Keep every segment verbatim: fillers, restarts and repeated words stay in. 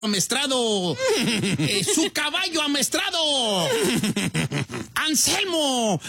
Amestrado, eh, su caballo amestrado, Anselmo,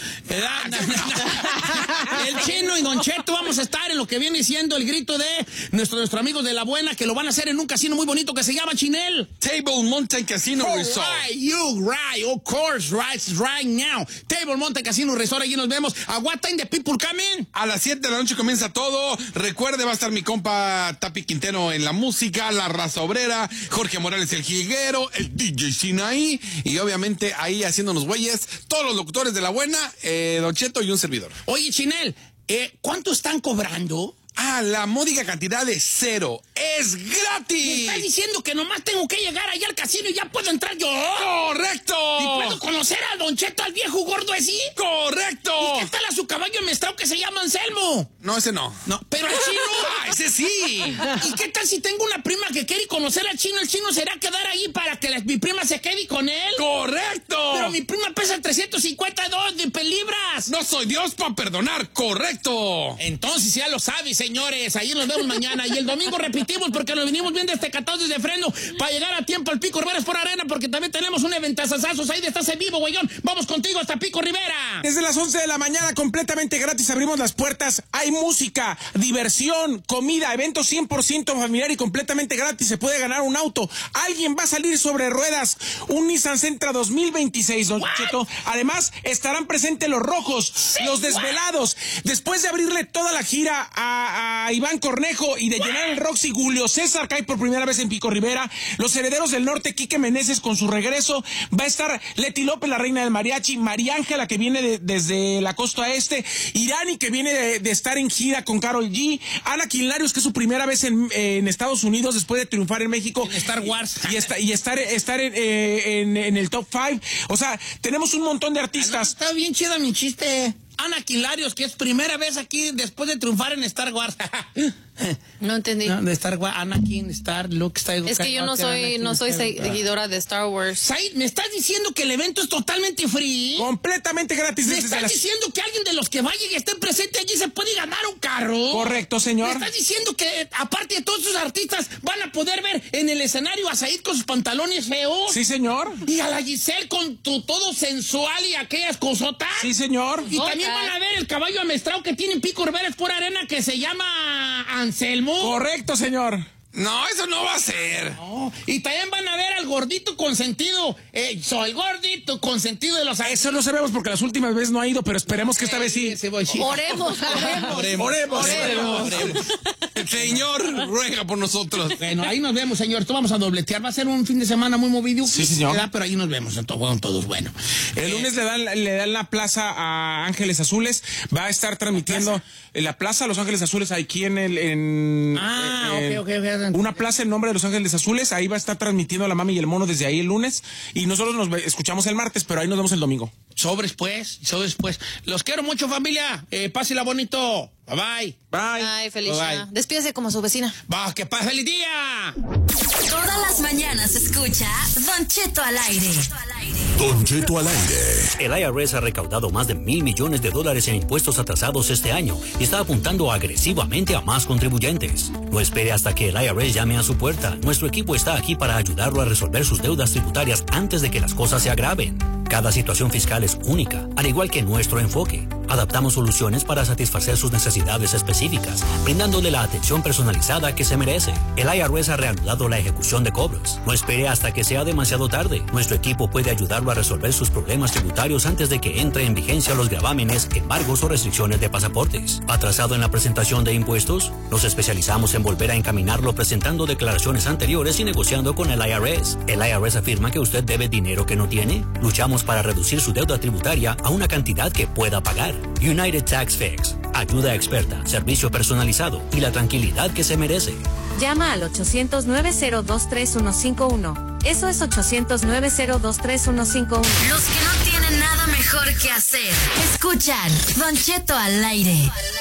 el Chino y Don Cheto. Vamos a estar en lo que viene siendo el grito de nuestro, nuestro amigo de La Buena, que lo van a hacer en un casino muy bonito que se llama Chinel. Table Mountain Casino oh, Resort. Right, you right, of course, right, right now. Table Mountain Casino Resort, allí nos vemos. ¿A what time the people coming? A las siete de la noche comienza todo. Recuerde, va a estar mi compa Tapi Quintero en la música, la raza obrera, Jorge Morales el jilguero, el D J Sinaí, y obviamente ahí haciéndonos güeyes, todos los locutores de La Buena, eh, Don Cheto y un servidor. Oye, Chinel, eh, ¿cuánto están cobrando? Ah, la módica cantidad de cero. ¡Es gratis! ¿Me estás diciendo que nomás tengo que llegar allá al casino y ya puedo entrar yo? ¡Correcto! ¿Y puedo conocer a Don Cheto, al viejo gordo ese? ¡Correcto! ¿Y qué tal a su caballo amestrado que se llama Anselmo? No, ese no. No, pero al chino. ¡Ah, ese sí! ¿Y qué tal si tengo una prima que quiere conocer al chino? ¿El chino será quedar ahí para que la, mi prima se quede con él? ¡Correcto! Pero mi prima pesa trescientos cincuenta y dos libras. No soy Dios para perdonar. ¡Correcto! Entonces ya lo sabes, señores. Ahí nos vemos mañana. Y el domingo repetimos porque nos venimos bien destecados desde freno para llegar a tiempo al Pico Rivera por Arena, porque también tenemos un eventazazazos ahí de Estás en Vivo, güeyón. Vamos contigo hasta Pico Rivera. Desde las once de la mañana, completamente gratis, abrimos las puertas. Hay música, diversión, comida, evento cien por ciento familiar y completamente gratis. Se puede ganar un auto. Alguien va a salir sobre ruedas. Un Nissan Sentra dos mil veintiséis, Don Cheto. Además, estarán presentes los rojos, sí, los desvelados. Después de abrirle toda la gira a, a Iván Cornejo y de what? llenar el Roxy, Julio César cae por primera vez en Pico Rivera. Los Herederos del Norte, Quique Meneses con su regreso. Va a estar Leti López, la reina del mariachi. María Ángela, que viene de, desde la costa este. Irani, que viene de, de estar en gira con Karol G. Ana Quilarius, que es su primera vez en, en Estados Unidos después de triunfar en México. En Star Wars. Y, y, está, y estar, estar en, eh, en, en el top five. O sea, tenemos un montón de artistas. Ah, no, está bien chido mi chiste. Ana Quilarios, que es primera vez aquí después de triunfar en Star Wars. No entendí. No, de Star Wars, Anakin, Star, Luke, Star. Es que yo no soy, Anakin, no soy seguidora de Star Wars. Said, ¿me estás diciendo que el evento es totalmente free? Completamente gratis. ¿Me estás las... diciendo que alguien de los que vaya y esté presente allí se puede ganar un carro? Correcto, señor. ¿Me estás diciendo que, aparte de todos esos artistas, van a poder ver en el escenario a Said con sus pantalones feos? Sí, señor. Y a la Giselle con tu todo sensual y aquellas cosotas. Sí, señor. Y okay. También van a ver el caballo amestrado que tiene en Pico Rivera por Arena, que se llama Anselmo. Correcto, señor. No, eso no va a ser. No. Y también van a ver al gordito consentido. Eh, soy el gordito consentido de los... Eso no sabemos porque las últimas veces no ha ido, pero esperemos que esta vez sí. Oremos, oremos. Oremos, oremos, oremos, oremos. El Señor ruega por nosotros. Bueno, ahí nos vemos, señor. Esto vamos a dobletear. Va a ser un fin de semana muy movido. Sí, señor. ¿Verdad? Pero ahí nos vemos. Entonces, todos, bueno. El eh, lunes le dan, le dan la plaza a Ángeles Azules. Va a estar transmitiendo en la plaza Los Ángeles Azules aquí en el... En, ah, en, ok, ok, ok. Una plaza en nombre de Los Ángeles Azules. Ahí va a estar transmitiendo La Mami y el Mono desde ahí el lunes. Y nosotros nos escuchamos el martes, pero ahí nos vemos el domingo. Sobres pues, sobres pues. Los quiero mucho, familia. Eh, pásela bonito. Bye bye. Bye. Bye, feliz día. Despídese como su vecina. Va, que pase feliz día. Todas las mañanas escucha Don Cheto al aire. Don Cheto al aire. El I R S ha recaudado más de mil millones de dólares en impuestos atrasados este año y está apuntando agresivamente a más contribuyentes. No espere hasta que el I R S llame a su puerta. Nuestro equipo está aquí para ayudarlo a resolver sus deudas tributarias antes de que las cosas se agraven. Cada situación fiscal es única, al igual que nuestro enfoque. Adaptamos soluciones para satisfacer sus necesidades específicas, brindándole la atención personalizada que se merece. El I R S ha reanudado la ejecución de cobros. No espere hasta que sea demasiado tarde. Nuestro equipo puede ayudarlo a resolver sus problemas tributarios antes de que entre en vigencia los gravámenes, embargos o restricciones de pasaportes. ¿Atrasado en la presentación de impuestos? Nos especializamos en volver a encaminarlo presentando declaraciones anteriores y negociando con el I R S. ¿El I R S afirma que usted debe dinero que no tiene? Luchamos para reducir su deuda tributaria a una cantidad que pueda pagar. United Tax Fix. Ayuda experta, servicio personalizado y la tranquilidad que se merece. Llama al ochocientos, nueve cero dos, tres uno cinco uno. Eso es ochocientos, nueve cero dos, tres uno cinco uno. Los que no tienen nada mejor que hacer, escuchan Don Cheto al aire.